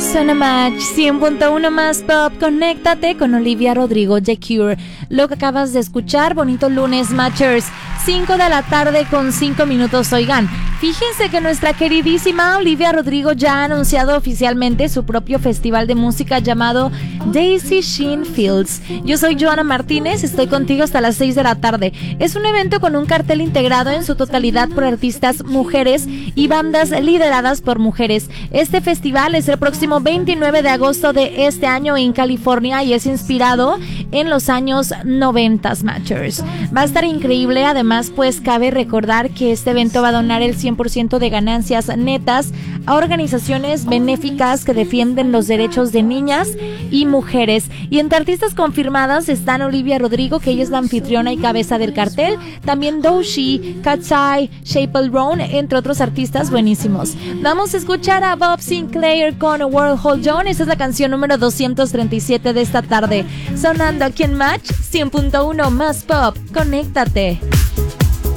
Suena Match 100.1 más pop. Conéctate con Olivia Rodrigo, The Cure. Lo que acabas de escuchar, bonito lunes, Matchers. 5 de la tarde con 5 minutos. Oigan, fíjense que nuestra queridísima Olivia Rodrigo ya ha anunciado oficialmente su propio festival de música llamado Daisy Sheen Fields. Yo soy Joana Martínez, estoy contigo hasta las 6 de la tarde. Es un evento con un cartel integrado en su totalidad por artistas mujeres y bandas lideradas por mujeres. Este festival es el próximo 29 de agosto de este año en California y es inspirado en los años 90, Matchers. Va a estar increíble. Además, pues cabe recordar que este evento va a donar el 100% de ganancias netas a organizaciones benéficas que defienden los derechos de niñas y mujeres. Y entre artistas confirmadas están Olivia Rodrigo, que ella es la anfitriona y cabeza del cartel, también Doechii, Katseye, Chappell Roan, entre otros artistas buenísimos. Vamos a escuchar a Bob Sinclair con World Hold On. Esta es la canción número 237 de esta tarde, sonando aquí en Match 100.1 más pop. Conéctate.